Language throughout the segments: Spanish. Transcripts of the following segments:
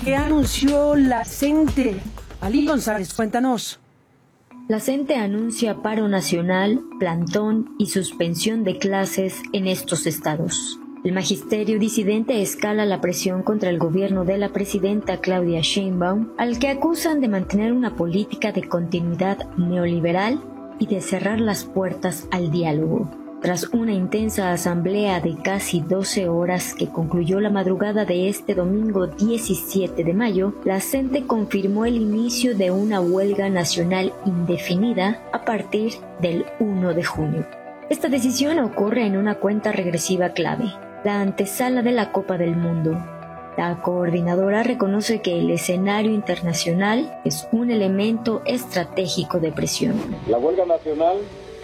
¿Qué anunció la CENTE? Ali González, cuéntanos. La CENTE anuncia paro nacional, plantón y suspensión de clases en estos estados. El magisterio disidente escala la presión contra el gobierno de la presidenta Claudia Sheinbaum, al que acusan de mantener una política de continuidad neoliberal y de cerrar las puertas al diálogo. Tras una intensa asamblea de casi 12 horas que concluyó la madrugada de este domingo 17 de mayo, la CENTE confirmó el inicio de una huelga nacional indefinida a partir del 1 de junio. Esta decisión ocurre en una cuenta regresiva clave, la antesala de la Copa del Mundo. La coordinadora reconoce que el escenario internacional es un elemento estratégico de presión. La huelga nacional,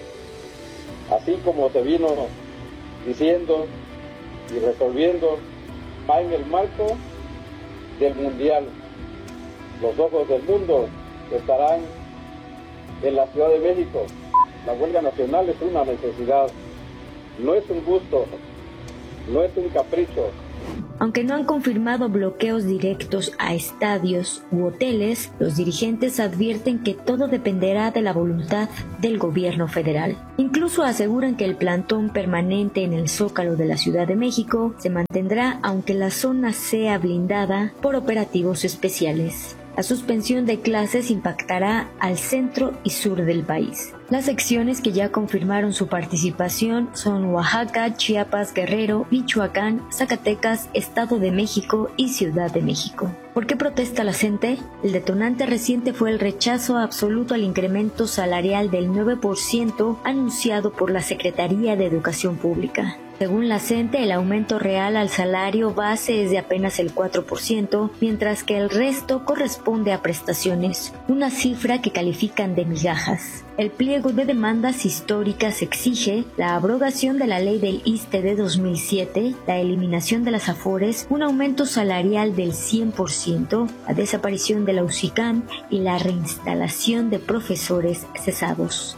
así como se vino diciendo y resolviendo, va en el marco del Mundial. Los ojos del mundo estarán en la Ciudad de México. La huelga nacional es una necesidad, no es un gusto, no es un capricho. Aunque no han confirmado bloqueos directos a estadios u hoteles, los dirigentes advierten que todo dependerá de la voluntad del gobierno federal. Incluso aseguran que el plantón permanente en el Zócalo de la Ciudad de México se mantendrá aunque la zona sea blindada por operativos especiales. La suspensión de clases impactará al centro y sur del país. Las secciones que ya confirmaron su participación son Oaxaca, Chiapas, Guerrero, Michoacán, Zacatecas, Estado de México y Ciudad de México. ¿Por qué protesta la CENTE? El detonante reciente fue el rechazo absoluto al incremento salarial del 9% anunciado por la Secretaría de Educación Pública. Según la CENTE, el aumento real al salario base es de apenas el 4%, mientras que el resto corresponde a prestaciones, una cifra que califican de migajas. El pliego de demandas históricas exige la abrogación de la ley del ISSSTE de 2007, la eliminación de las afores, un aumento salarial del 100%, la desaparición de la UCICAM y la reinstalación de profesores cesados.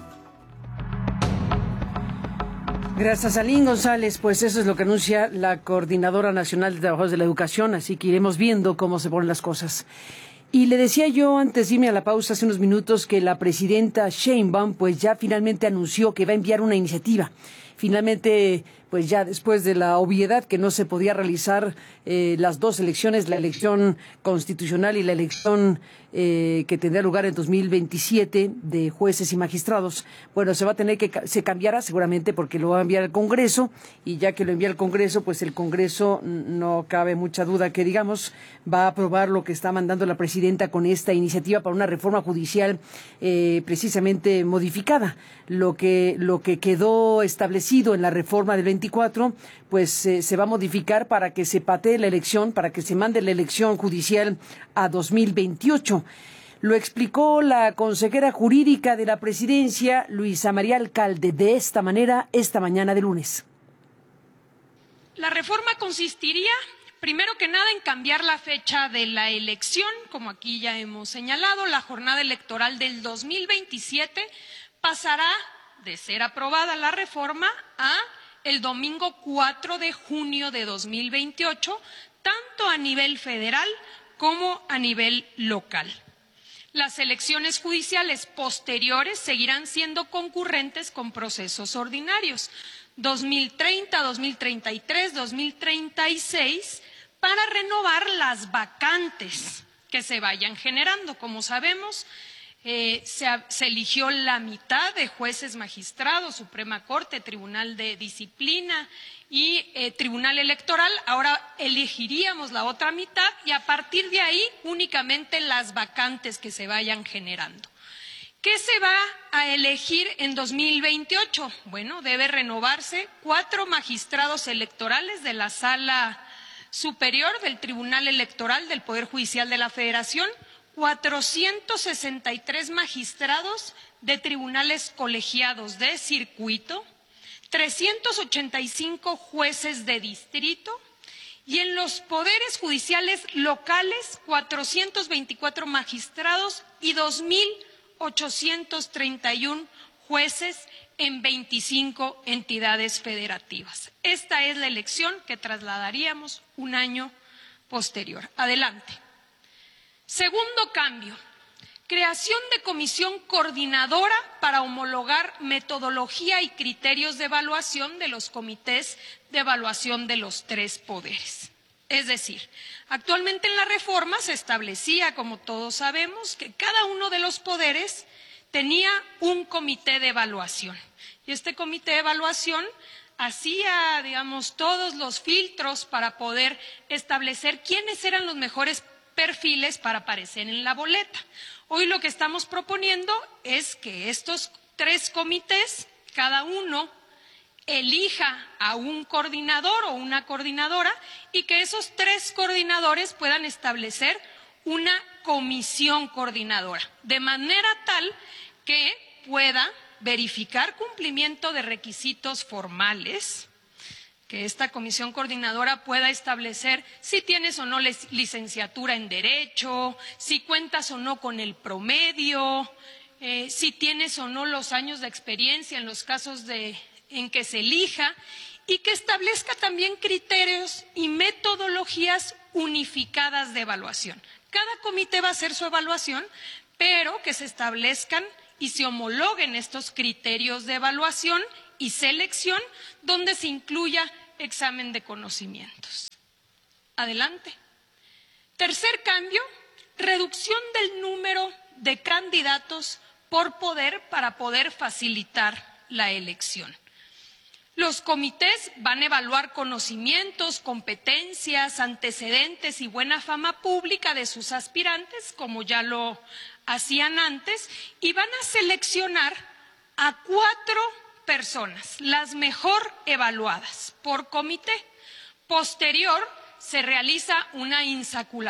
Gracias, Alín González. Pues eso es lo que anuncia la Coordinadora Nacional de Trabajadores de la Educación, así que iremos viendo cómo se ponen las cosas. Y le decía yo antes de irme a la pausa hace unos minutos que la presidenta Sheinbaum pues ya finalmente anunció que va a enviar una iniciativa. Finalmente, pues ya después de la obviedad que no se podía realizar las dos elecciones, la elección constitucional y la elección que tendrá lugar en 2027 de jueces y magistrados, bueno, se cambiará seguramente porque lo va a enviar al Congreso, y ya que lo envía al Congreso, pues el Congreso, no cabe mucha duda que, digamos, va a aprobar lo que está mandando la presidenta con esta iniciativa para una reforma judicial precisamente modificada. Lo que quedó establecido en la reforma del 24, pues se va a modificar para que se patee la elección, para que se mande la elección judicial a 2028. Lo explicó la consejera jurídica de la presidencia, Luisa María Alcalde, de esta manera esta mañana de lunes. La reforma consistiría, primero que nada, en cambiar la fecha de la elección, como aquí ya hemos señalado. La jornada electoral del 2027 pasará de ser aprobada la reforma a el domingo 4 de junio de 2028, tanto a nivel federal como a nivel local. Las elecciones judiciales posteriores seguirán siendo concurrentes con procesos ordinarios, 2030, 2033, 2036, para renovar las vacantes que se vayan generando. Como sabemos, se eligió la mitad de jueces magistrados, Suprema Corte, Tribunal de Disciplina y Tribunal Electoral. Ahora elegiríamos la otra mitad y a partir de ahí únicamente las vacantes que se vayan generando. ¿Qué se va a elegir en 2028? Bueno, debe renovarse 4 magistrados electorales de la Sala Superior del Tribunal Electoral del Poder Judicial de la Federación, 463 magistrados de tribunales colegiados de circuito, 385 jueces de distrito y en los poderes judiciales locales 424 magistrados y 2.831 jueces en 25 entidades federativas. Esta es la elección que trasladaríamos un año posterior. Adelante. Segundo cambio, creación de comisión coordinadora para homologar metodología y criterios de evaluación de los comités de evaluación de los 3 poderes. Es decir, actualmente en la reforma se establecía, como todos sabemos, que cada uno de los poderes tenía un comité de evaluación. Y este comité de evaluación hacía, digamos, todos los filtros para poder establecer quiénes eran los mejores perfiles para aparecer en la boleta. Hoy lo que estamos proponiendo es que estos 3 comités, cada uno elija a un coordinador o una coordinadora y que esos 3 coordinadores puedan establecer una comisión coordinadora, de manera tal que pueda verificar cumplimiento de requisitos formales, que esta comisión coordinadora pueda establecer si tienes o no licenciatura en Derecho, si cuentas o no con el promedio, si tienes o no los años de experiencia en los casos en que se elija, y que establezca también criterios y metodologías unificadas de evaluación. Cada comité va a hacer su evaluación, pero que se establezcan y se homologuen estos criterios de evaluación y selección donde se incluya examen de conocimientos. Adelante. Tercer cambio, reducción del número de candidatos por poder para poder facilitar la elección. Los comités van a evaluar conocimientos, competencias, antecedentes y buena fama pública de sus aspirantes, como ya lo hacían antes, y van a seleccionar a 4 personas, las mejor evaluadas por comité. Posterior, se realiza una insaculación